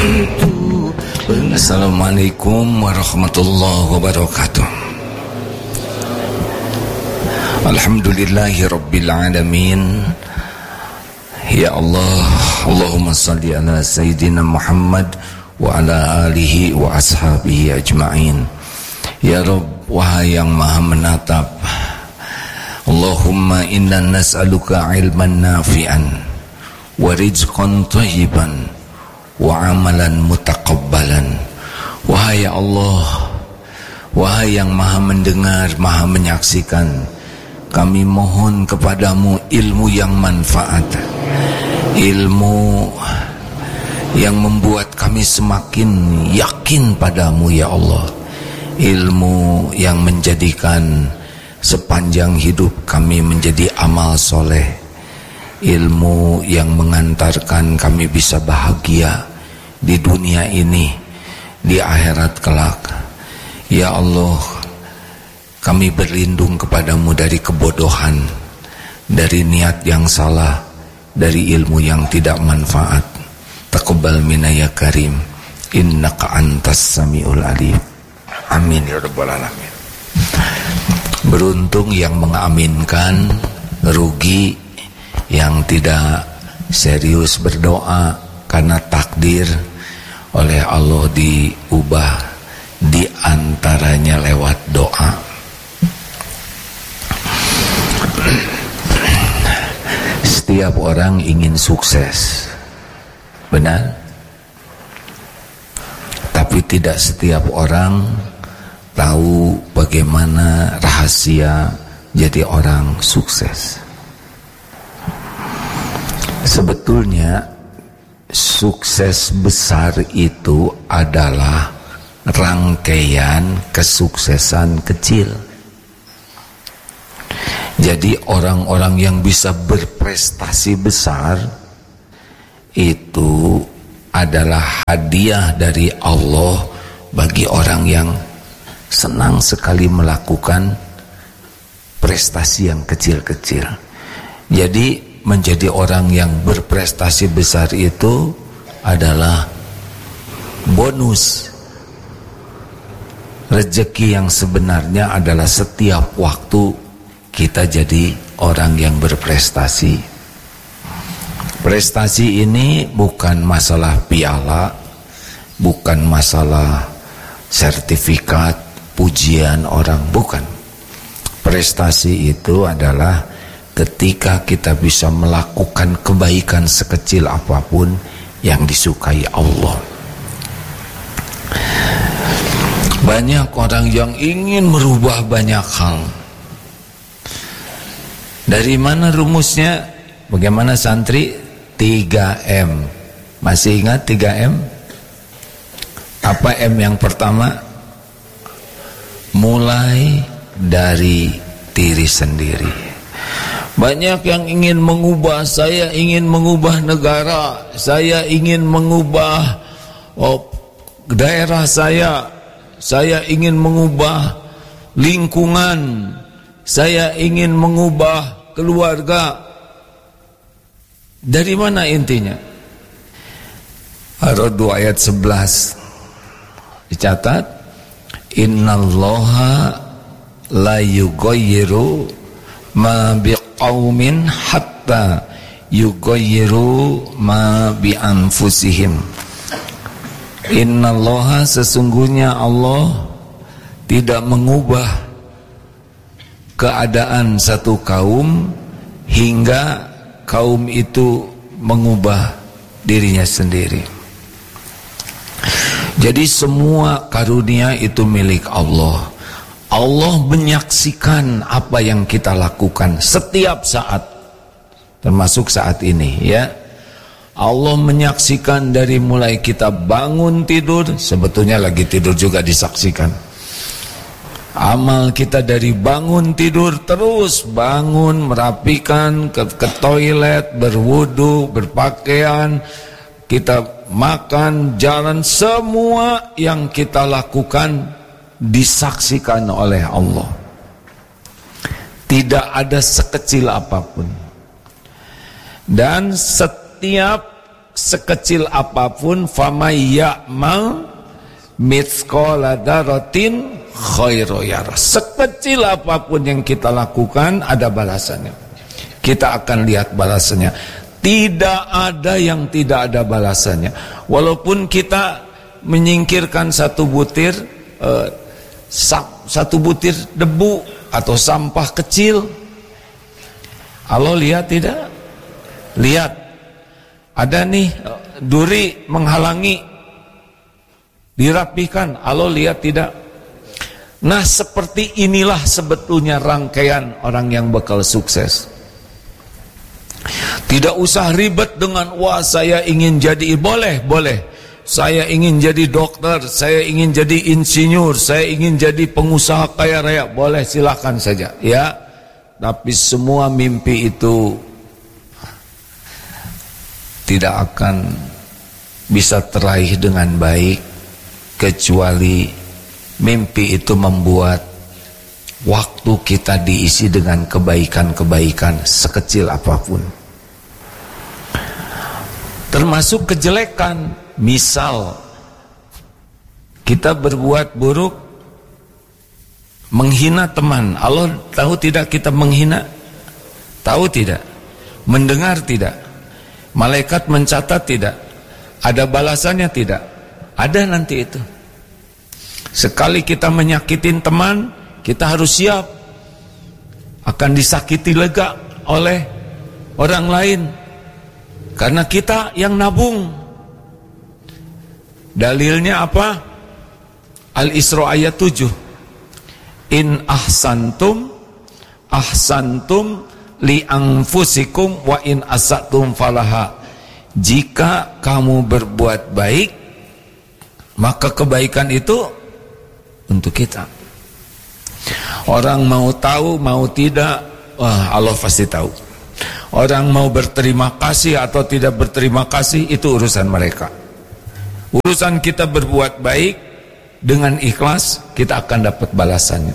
Assalamualaikum warahmatullahi wabarakatuh. Alhamdulillahi rabbil alamin. Ya Allah, Allahumma salli ala Sayyidina Muhammad wa ala alihi wa ashabihi ajma'in. Ya Rabb, wahai yang maha menatap, Allahumma inna nas'aluka ilman nafi'an wa rizqan thayyiban wa amalan mutaqabbalan. Wahai Allah, wahai yang maha mendengar, maha menyaksikan, kami mohon kepadamu ilmu yang manfaat, ilmu yang membuat kami semakin yakin padamu ya Allah, ilmu yang menjadikan sepanjang hidup kami menjadi amal soleh, ilmu yang mengantarkan kami bisa bahagia di dunia ini, di akhirat kelak. Ya Allah, kami berlindung kepadamu dari kebodohan, dari niat yang salah, dari ilmu yang tidak manfaat. Taqabbal minna ya karim, innaka antas samiul alim. Amin ya rabbal alamin. Beruntung yang mengaminkan, rugi yang tidak serius berdoa karena takdir oleh Allah diubah di antaranya lewat doa. Setiap orang ingin sukses, benar? Tapi tidak setiap orang tahu bagaimana rahasia jadi orang sukses. Sebetulnya sukses besar itu adalah rangkaian kesuksesan kecil. Jadi orang-orang yang bisa berprestasi besar itu adalah hadiah dari Allah bagi orang yang senang sekali melakukan prestasi yang kecil-kecil. Jadi menjadi orang yang berprestasi besar itu adalah bonus. Rezeki yang sebenarnya adalah setiap waktu kita jadi orang yang berprestasi. Prestasi ini bukan masalah piala, bukan masalah sertifikat, pujian orang, bukan. Prestasi itu adalah ketika kita bisa melakukan kebaikan sekecil apapun yang disukai Allah. Banyak orang yang ingin merubah banyak hal. Dari mana rumusnya? Bagaimana santri? 3M. Masih ingat 3M? Apa M yang pertama? Mulai dari diri sendiri. Banyak yang ingin mengubah, saya ingin mengubah negara, saya ingin mengubah daerah saya ingin mengubah lingkungan, saya ingin mengubah keluarga. Dari mana intinya? Ar-Ra'd ayat 11 dicatat, innallaha la yughayyiru ma biqaumin hatta yughayyiru ma bi anfusihim. Innallaha, sesungguhnya Allah tidak mengubah keadaan satu kaum hingga kaum itu mengubah dirinya sendiri. Jadi semua karunia itu milik Allah. Allah menyaksikan apa yang kita lakukan setiap saat, termasuk saat ini ya. Allah menyaksikan dari mulai kita bangun tidur, sebetulnya lagi tidur juga disaksikan. Amal kita dari bangun tidur, terus bangun, merapikan, ke toilet, berwudu, berpakaian, kita makan, jalan, semua yang kita lakukan disaksikan oleh Allah. Tidak ada sekecil apapun. Dan setiap sekecil apapun, famay ya'mal mithqala dzarratin khairan yarah. Sekecil apapun yang kita lakukan ada balasannya. Kita akan lihat balasannya. Tidak ada yang tidak ada balasannya. Walaupun kita menyingkirkan satu butir debu atau sampah kecil, Allah lihat tidak? Lihat, ada nih duri menghalangi, dirapikan, Allah lihat tidak? Nah, seperti inilah sebetulnya rangkaian orang yang bakal sukses. Tidak usah ribet dengan, wah saya ingin jadi, boleh, saya ingin jadi dokter, saya ingin jadi insinyur, saya ingin jadi pengusaha kaya raya, boleh, silakan saja, ya. Tapi semua mimpi itu tidak akan bisa teraih dengan baik kecuali mimpi itu membuat waktu kita diisi dengan kebaikan-kebaikan sekecil apapun. Termasuk kejelekan, misal kita berbuat buruk, menghina teman. Allah tahu tidak kita menghina? Tahu tidak? Mendengar tidak? Malaikat mencatat tidak? Ada balasannya tidak? Ada nanti itu. Sekali kita menyakitin teman, kita harus siap akan disakiti lega oleh orang lain, karena kita yang nabung. Dalilnya apa? Al-Isra ayat 7. In ahsantum li anfusikum wa in asatum falaha. Jika kamu berbuat baik, maka kebaikan itu untuk kita. Orang mau tahu mau tidak, wah Allah pasti tahu. Orang mau berterima kasih atau tidak berterima kasih, itu urusan mereka. Urusan kita berbuat baik dengan ikhlas, kita akan dapat balasannya.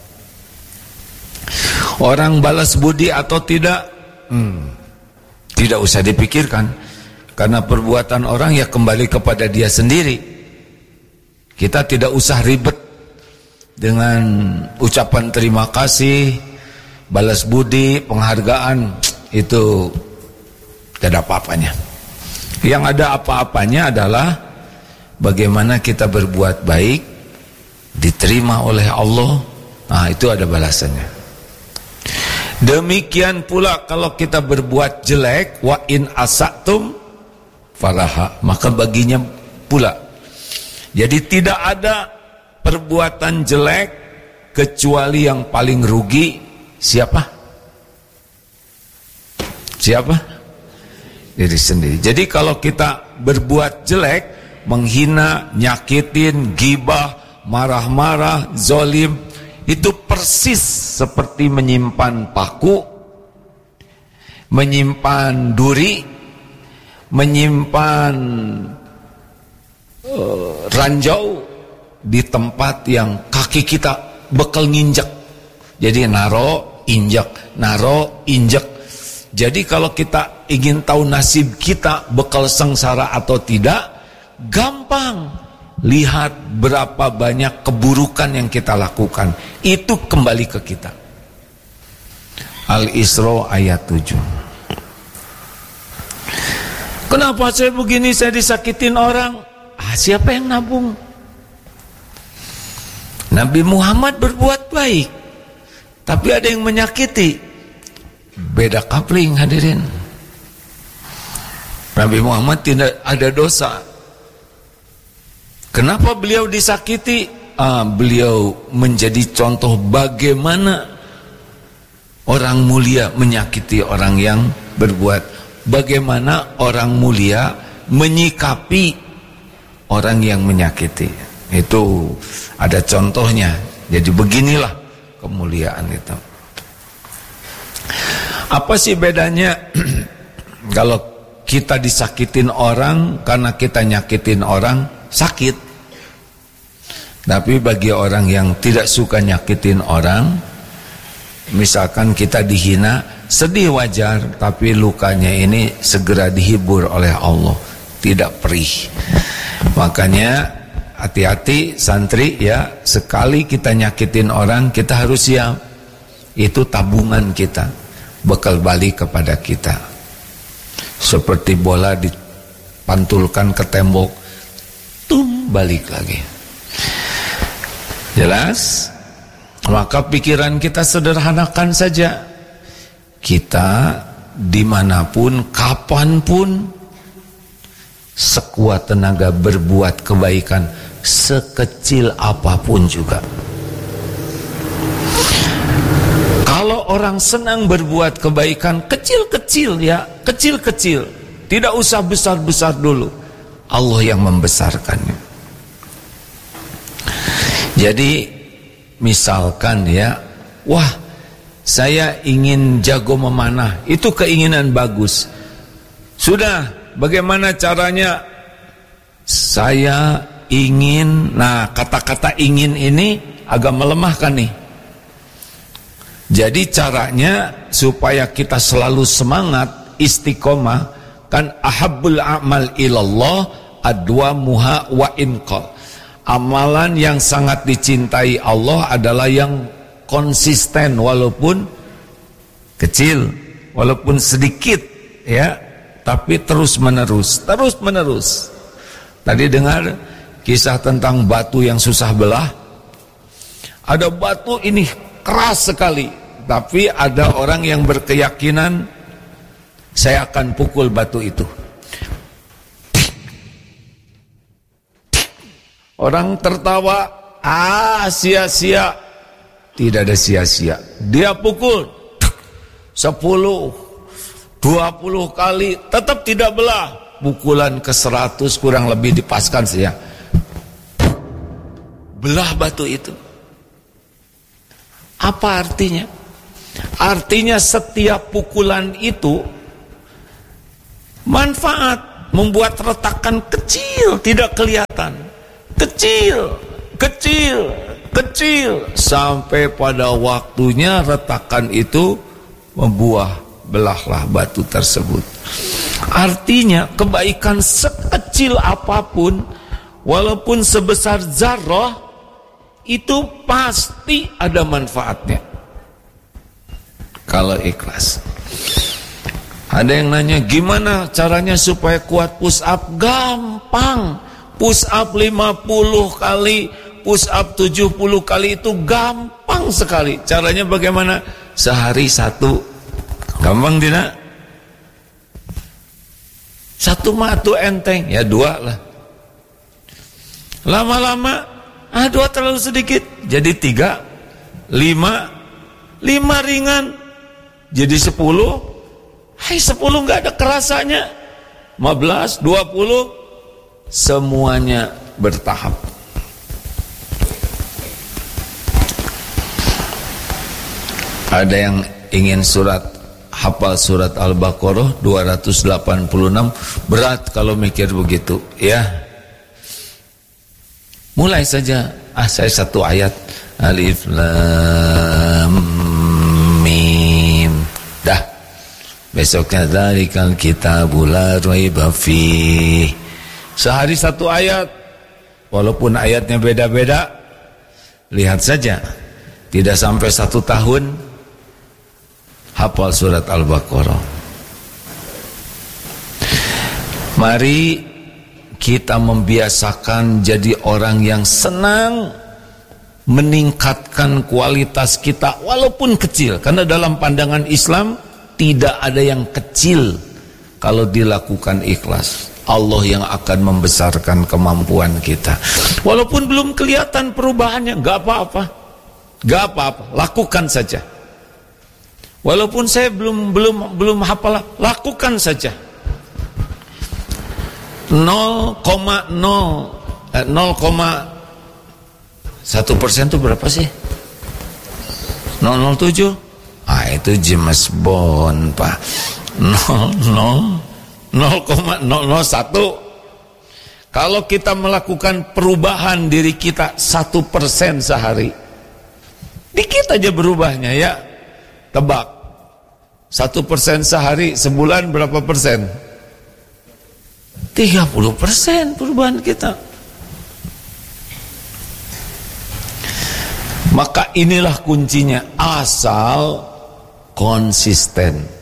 Orang balas budi atau tidak, tidak usah dipikirkan, karena perbuatan orang ya kembali kepada dia sendiri. Kita tidak usah ribet dengan ucapan terima kasih, balas budi, penghargaan, itu tidak ada apa-apanya. Yang ada apa-apanya adalah bagaimana kita berbuat baik, diterima oleh Allah. Nah, itu ada balasannya. Demikian pula kalau kita berbuat jelek, wa in asatum falaha, maka baginya pula. Jadi tidak ada perbuatan jelek kecuali yang paling rugi siapa? Siapa? Diri sendiri. Jadi kalau kita berbuat jelek, menghina, nyakitin, gibah, marah-marah, zolim, itu persis seperti menyimpan paku, menyimpan duri, menyimpan ranjau di tempat yang kaki kita bekal nginjek. Jadi naro, injek, naro, injek. Jadi kalau kita ingin tahu nasib kita bekal sengsara atau tidak, gampang. Lihat berapa banyak keburukan yang kita lakukan, itu kembali ke kita. Al-Isra ayat 7. Kenapa saya begini, saya disakitin orang? Siapa yang nabung? Nabi Muhammad berbuat baik, tapi ada yang menyakiti. Beda kapling, hadirin. Nabi Muhammad tidak ada dosa. Kenapa beliau disakiti? Beliau menjadi contoh bagaimana orang mulia menyakiti orang yang berbuat, bagaimana orang mulia menyikapi orang yang menyakiti. Itu ada contohnya. Jadi beginilah kemuliaan itu. Apa sih bedanya kalau kita disakitin orang karena kita nyakitin orang? Sakit. Tapi bagi orang yang tidak suka nyakitin orang, misalkan kita dihina, sedih wajar, tapi lukanya ini segera dihibur oleh Allah. tidak perih. Makanya hati-hati santri ya, sekali kita nyakitin orang kita harus siap. Itu tabungan kita, bekal balik kepada kita. Seperti bola dipantulkan ke tembok, balik lagi. Jelas? Maka pikiran kita sederhanakan saja. Kita dimanapun, kapanpun, sekuat tenaga berbuat kebaikan, sekecil apapun juga. Kalau orang senang berbuat kebaikan, kecil-kecil ya, kecil-kecil, tidak usah besar-besar dulu, Allah yang membesarkannya. Jadi misalkan ya, wah saya ingin jago memanah, itu keinginan bagus. Sudah, bagaimana caranya? Saya ingin, nah kata-kata ingin ini agak melemahkan nih. Jadi caranya supaya kita selalu semangat, istiqomah, kan ahabbul a'mal ilallah adwamuha wa inqal. Amalan yang sangat dicintai Allah adalah yang konsisten walaupun kecil, walaupun sedikit ya, tapi terus menerus. Tadi dengar kisah tentang batu yang susah belah. Ada batu ini keras sekali, tapi ada orang yang berkeyakinan saya akan pukul batu itu. Orang tertawa, sia-sia. Tidak ada sia-sia. Dia pukul 10, 20 kali, tetap tidak belah. Pukulan ke 100 kurang lebih dipaskan saja. Belah batu itu. Apa artinya? Artinya setiap pukulan itu manfaat, membuat retakan kecil tidak kelihatan. Kecil sampai pada waktunya retakan itu membuah, belahlah batu tersebut. Artinya kebaikan sekecil apapun, walaupun sebesar zarrah, itu pasti ada manfaatnya kalau ikhlas. Ada yang nanya, gimana caranya supaya kuat push up? Gampang. Push up 50 kali, push up 70 kali itu gampang sekali. Caranya bagaimana? Sehari 1. Gampang tidak? 1 mah tuh enteng, ya 2 lah. Lama-lama, 2 terlalu sedikit, jadi 3, 5 ringan, jadi 10. 10 nggak ada kerasanya. 15, 20, semuanya bertahap. Ada yang ingin hafal surat Al-Baqarah 286, berat kalau mikir begitu ya. Mulai saja, saya 1 ayat, Alif Lam Mim, dah. Besoknya dzalikal kitabul la raiba fihi. Sehari 1 ayat, walaupun ayatnya beda-beda, lihat saja, tidak sampai 1 tahun hafal surat Al-Baqarah. Mari kita membiasakan jadi orang yang senang meningkatkan kualitas kita walaupun kecil, karena dalam pandangan Islam tidak ada yang kecil kalau dilakukan ikhlas. Allah yang akan membesarkan kemampuan kita. Walaupun belum kelihatan perubahannya, gak apa-apa, lakukan saja. Walaupun saya belum hafal, lakukan saja. 0,1% itu berapa sih? 007? Itu James Bond, Pak. 0,001. Kalau kita melakukan perubahan diri kita 1% sehari, dikit aja berubahnya ya. Tebak, 1% sehari, sebulan berapa persen? 30% perubahan kita. Maka inilah kuncinya, asal konsisten.